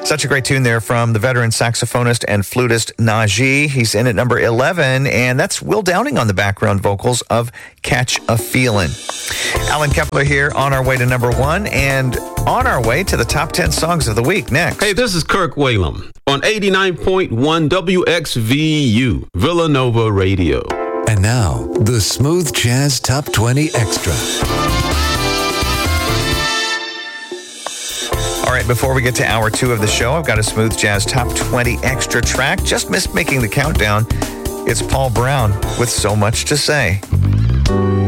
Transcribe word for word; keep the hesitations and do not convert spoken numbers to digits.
Such a great tune there from the veteran saxophonist and flutist Najee. He's in at number eleven, and that's Will Downing on the background vocals of Catch a Feelin'. Alan Kepler here on our way to number one and on our way to the top ten songs of the week. Next. Hey, this is Kirk Whalum on eighty-nine point one W X V U, Villanova Radio. And now, the Smooth Jazz Top twenty Extra. All right, before we get to hour two of the show, I've got a Smooth Jazz Top twenty Extra track. Just missed making the countdown. It's Paul Brown with So Much to Say.